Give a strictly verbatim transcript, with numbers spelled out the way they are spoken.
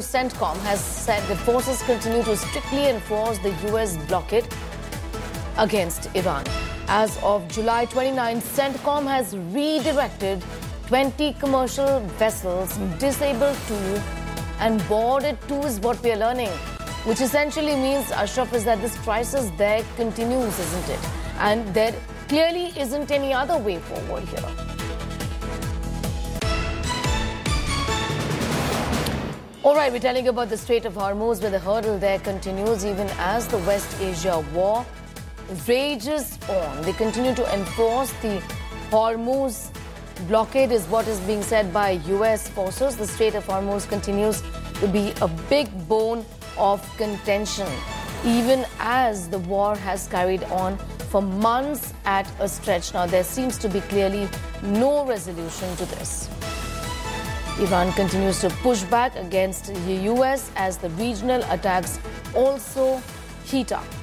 CENTCOM has said the forces continue to strictly enforce the U S blockade against Iran. As of July twenty-ninth, CENTCOM has redirected twenty commercial vessels, disabled two, and boarded two is what we are learning. Which essentially means, Ashraf, is that this crisis there continues, isn't it? And there clearly isn't any other way forward here. All right, we're telling you about the Strait of Hormuz, where the hurdle there continues even as the West Asia war rages on. They continue to enforce the Hormuz blockade, is what is being said by U S forces. The Strait of Hormuz continues to be a big bone of contention, even as the war has carried on for months at a stretch. Now, there seems to be clearly no resolution to this. Iran continues to push back against the U S as the regional attacks also heat up.